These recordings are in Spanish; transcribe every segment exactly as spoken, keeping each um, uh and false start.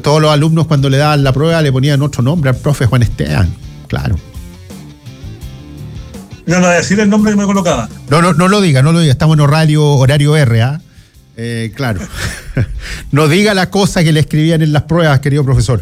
todos los alumnos cuando le daban la prueba le ponían otro nombre al profe Juan Esteban, claro. No, no, decir el nombre que me colocaba. No, no, no lo diga, no lo diga, estamos en horario, horario R, ¿ah? Eh, claro. No diga la cosa que le escribían en las pruebas, querido profesor.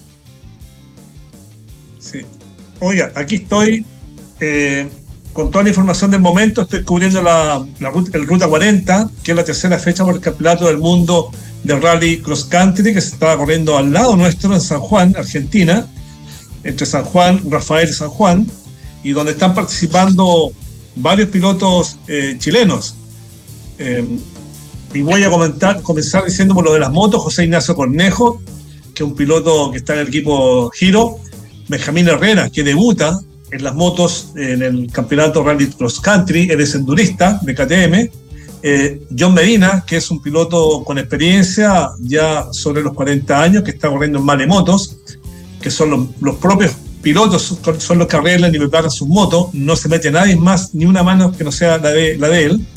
Sí. Oiga, aquí estoy eh, con toda la información del momento. Estoy cubriendo la, la ruta, el Ruta cuarenta, que es la tercera fecha por el Campeonato del Mundo de Rally Cross Country, que se estaba corriendo al lado nuestro en San Juan, Argentina, entre San Juan, Rafael y San Juan, y donde están participando varios pilotos eh, chilenos. Eh, y voy a comentar, comenzar diciendo por lo de las motos. José Ignacio Cornejo, que es un piloto que está en el equipo Giro. Benjamín Herrera, que debuta en las motos en el campeonato Rally Cross Country, él es endurista de K T M. Eh, John Medina, que es un piloto con experiencia ya sobre los cuarenta años, que está corriendo en Malemotos, que son los, los propios pilotos, son los que arreglan y preparan sus motos, no se mete nadie más, ni una mano que no sea la de, la de él.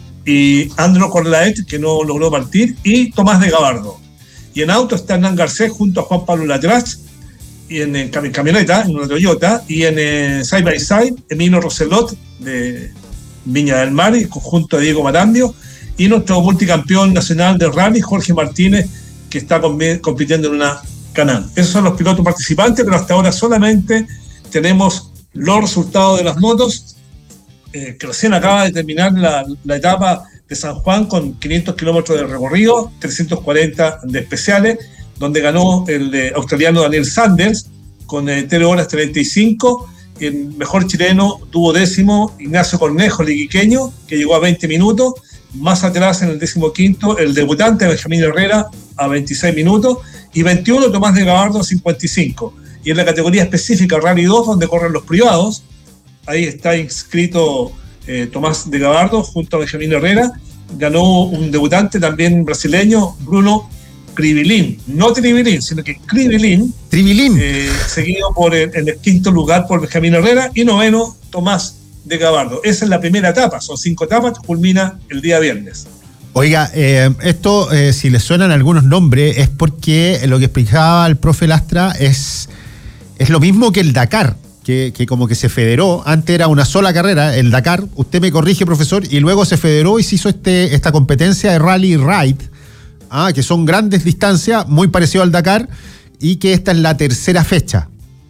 Y Andro Corlaet, que no logró partir, y Tomás de Gabardo. Y en auto está Hernán Garcés junto a Juan Pablo Latraz, y en, en camioneta, en una Toyota, y en eh, Side by Side, Emilio Roselot, de Viña del Mar, y junto a Diego Marambio, y nuestro multicampeón nacional de rally, Jorge Martínez, que está compitiendo en una Can-Am. Esos son los pilotos participantes, pero hasta ahora solamente tenemos los resultados de las motos. Eh, que recién acaba de terminar la, la etapa de San Juan con quinientos kilómetros de recorrido, trescientos cuarenta de especiales, donde ganó el eh, australiano Daniel Sanders con eh, tres horas treinta y cinco. El mejor chileno tuvo décimo Ignacio Cornejo, el iquiqueño, que llegó a veinte minutos. Más atrás, en el décimo quinto, el debutante Benjamín Herrera a veintiséis minutos. Y veintiuno, Tomás de Gabardo, a cincuenta y cinco. Y en la categoría específica Rally dos, donde corren los privados, ahí está inscrito eh, Tomás de Gabardo junto a Benjamín Herrera. Ganó un debutante también brasileño, Bruno Cribilín. No Tribilín, sino que Cribilín. Tribilín. Eh, seguido por el, en el quinto lugar por Benjamín Herrera. Y noveno, Tomás de Gabardo. Esa es la primera etapa. Son cinco etapas. Culmina el día viernes. Oiga, eh, esto, eh, si le suenan algunos nombres, es porque lo que explicaba el profe Lastra es, es lo mismo que el Dakar. Que, que como que se federó, antes era una sola carrera, el Dakar, usted me corrige, profesor, y luego se federó y se hizo este, esta competencia de Rally Ride, ah, que son grandes distancias, muy parecido al Dakar, y que esta es la tercera fecha.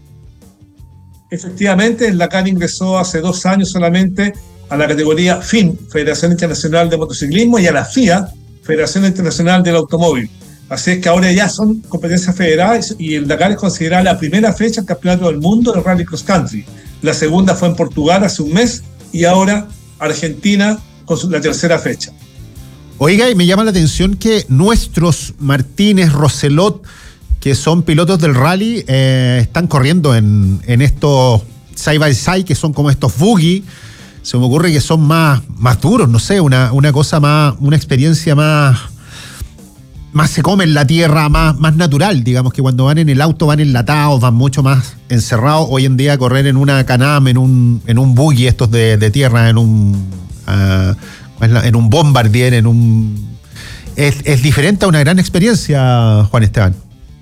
Efectivamente, el Dakar ingresó hace dos años solamente a la categoría F I N, Federación Internacional de Motociclismo, y a la F I A, Federación Internacional del Automóvil. Así es que ahora ya son competencias federadas y el Dakar es considerada la primera fecha del Campeonato del Mundo de Rally Cross Country. La segunda fue en Portugal hace un mes y ahora Argentina con su, la tercera fecha. Oiga, y me llama la atención que nuestros Martínez, Roselot, que son pilotos del rally, eh, están corriendo en, en estos side by side, que son como estos buggy. Se me ocurre que son más, más duros, no sé, una, una cosa más, una experiencia más... más se come en la tierra, más, más natural, digamos, que cuando van en el auto van enlatados, van mucho más encerrados. Hoy en día correr en una Can-Am, en un, en un buggy estos de, de tierra, en un uh, en un Bombardier, en un es, es diferente a una gran experiencia, Juan Esteban.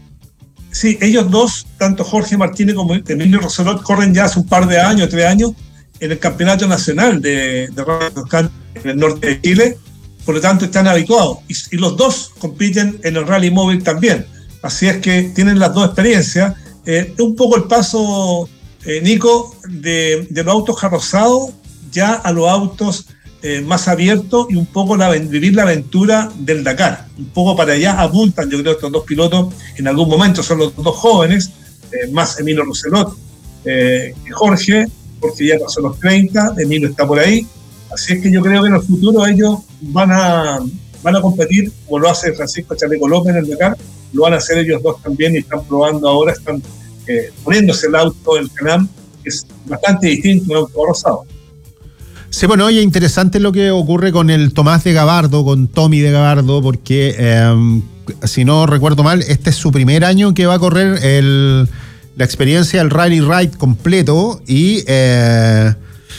Sí, ellos dos, tanto Jorge Martínez como Emilio Roselot, corren ya hace un par de años, tres años, en el Campeonato Nacional de, de Rally Cross Country en el norte de Chile. Por lo tanto están habituados, y, y los dos compiten en el rally móvil también, así es que tienen las dos experiencias. Eh, un poco el paso, eh, Nico, de, de los autos carrozados ya a los autos eh, más abiertos, y un poco la, vivir la aventura del Dakar, un poco para allá apuntan, yo creo, estos dos pilotos en algún momento. Son los dos jóvenes, eh, más Emilio Roselot eh, que Jorge, porque ya pasó los treinta, Emilio está por ahí. Así es que yo creo que en el futuro ellos van a, van a competir, como lo hace Francisco Chaleco López en el Dakar, lo van a hacer ellos dos también, y están probando ahora, están eh, poniéndose el auto del Can-Am, que es bastante distinto a un auto rosado. Sí, bueno, oye, interesante lo que ocurre con el Tomás de Gabardo, con Tommy de Gabardo, porque eh, si no recuerdo mal, este es su primer año que va a correr el, la experiencia del Rally Ride completo, y... Eh,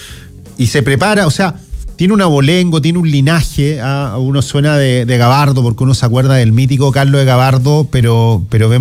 y se prepara, o sea, tiene un abolengo, tiene un linaje, a uno suena de, de Gabardo porque uno se acuerda del mítico Carlos de Gabardo, pero, pero vemos